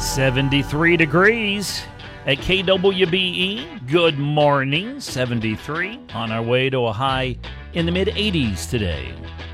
73 degrees at KWBE. Good morning, 73. On our way to a high in the mid-80s today.